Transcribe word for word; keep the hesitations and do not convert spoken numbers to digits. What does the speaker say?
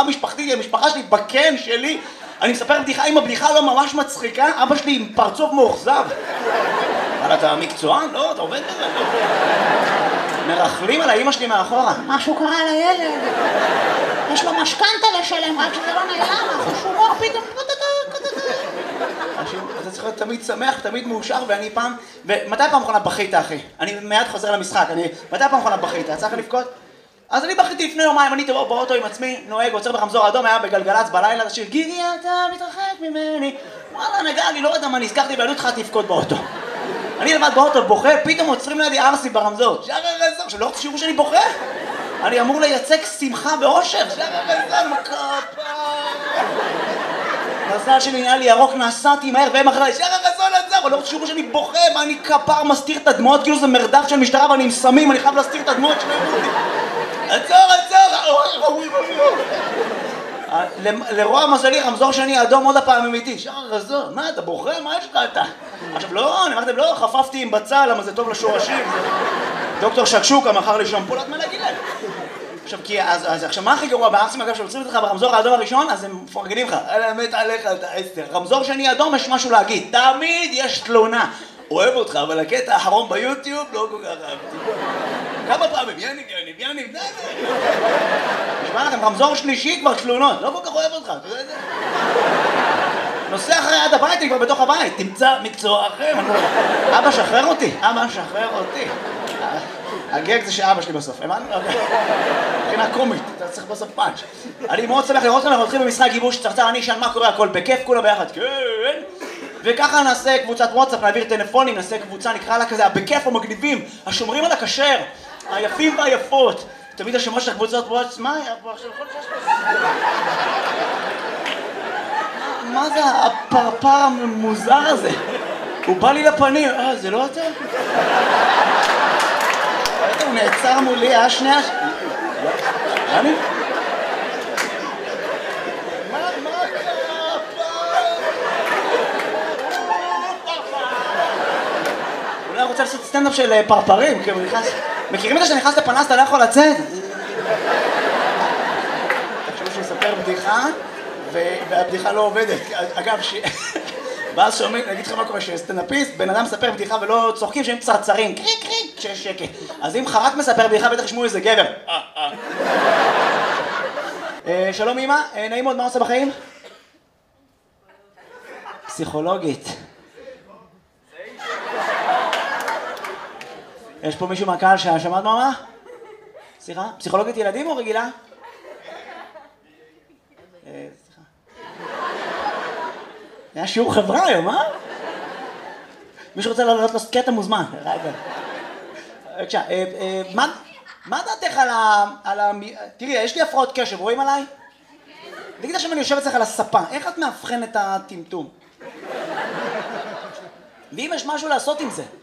משפחה משפחתית, המשפחה שלי בקן שלי. אני מספר בדיחה, אם הבדיחה לא ממש מצחיקה, אבא שלי עם פרצוף מאוכזב. אבל אתה מקצוען? לא, אתה עובד בזה? מרחלים על האמא שלי מאחורה. משהו קרה לילד. יש לו משכנתה לשלם, רק שזה לא נעלם, החושומור פתאום... אתה צריך להיות תמיד שמח, תמיד מאושר, ואני פעם... ומתי פעם אחרונה בכית, אחי? אני מיד חוזר למשחק, אני... מתי פעם אחרונה בכית? צריך לבכות? אז אני בכיתי לפני יומיים, אני באוטו עם עצמי, נוהג, עוצר ברמזור אדום, היה בגלגלצ בלילה, השיר גיגי אתה מתרחק ממני. וואלה, נגע, אני לא יודע מה נזכרתי, ואני התחלתי לבכות באוטו. אני לבד באוטו בוכה, פתאום עוצרים לידי ארסי ברמזור. שער הרזור, שלא רוצה שיראו שאני בוכה. אני אמור לייצג שמחה ואושר. שער הרזור, מקפה. מזל שלי נהיה לי ירוק, נסעתי מהר והם אחרי. שער הרזור עצר, לא רוצה שיראו שאני בוכה, מה אני כפר מסתיר את הדמעות, כאילו זה מרדף של משטרה ואני עם סמים, אני חייב להסתיר את הדמעות שלהם. עצור, עצור! לרוע מזלי, רמזור שני אדום עוד הפעם אמיתי. שער הרזור, מה אתה בוכה? מה יש לך אתה? עכשיו לא, אני אמרתם לא, חפפתי עם בצל, למה זה טוב לשורשים. דוקטור שקשוקה מכר לי שמפולת, מה להגיד להם? עכשיו, כי אז עכשיו מה הכי גרוע בארסים, אגב, שעוצרים אותך ברמזור האדום הראשון, אז הם מפרגנים לך. על האמת עליך, אתה עשר. רמזור שני אדום, יש משהו להגיד. תמיד יש תלונה. אוהב אותך, אבל הקטע האחרון ביוטיוב לא כל כך אהבתי. כמה פעמים, יניב, יניב, יניב, די, די. נשמע לכם, רמזור שלישי כבר תלונות, לא כל כך אוהב אותך, אתה יודע את זה? נוסע אחרי עד הבית, אני כבר בתוך הבית, תמצא מקצוע אחר. אבא, שחרר אותי, אבא, שחרר אותי. הגג זה שאבא שלי בסוף, הבנת? מבחינה קומית, אתה צריך בסוף פאנץ'. אני מאוד שמח לראות כאן, אנחנו הולכים במשחק גיבוש צרצר, אני אשאל מה קורה, הכל בכיף, כולה ביחד, כן. וככה נעשה קבוצת וואטסאפ, נעביר טלפונים, נעשה קבוצה, נקרא לה כזה, בכיף המגניבים, השומרים על הכשר, היפים והיפות. תמיד השמות של הקבוצות וואטסאפ, מה היה פה עכשיו? מה זה הפרפר המוזר הזה? הוא בא לי לפנים, אה, זה לא אתה? הוא נעצר מולי, אה, שנייה? אני? אולי רוצה לעשות סטנדאפ של פרפרים, כאילו נכנס... מכירים את זה שנכנס לפנס, אתה לא יכול לצאת? תחשבו שהוא יספר בדיחה, והבדיחה לא עובדת. אגב, ש... ואז שומעים, אני אגיד לך מה קורה, שסטנדאפיסט, בן אדם מספר בדיחה ולא צוחקים שהם צרצרים, קריק קריק, כשיש שקט. אז אם חרק מספר בדיחה, בטח ישמעו איזה גבר. אה, אה. שלום אמא, נעים מאוד, מה עושה בחיים? פסיכולוגית. יש פה מישהו מהקהל ששמעת מה? סליחה? פסיכולוגית ילדים או רגילה? סליחה. היה שיעור חברה היום, אה? מישהו רוצה לעלות קטע מוזמן. בבקשה, מה דעתך על ה... תראי, יש לי הפרעות קשב, רואים עליי? תגיד עכשיו אני יושב אצלך על הספה, איך את מאבחן את הטמטום? ואם יש משהו לעשות עם זה?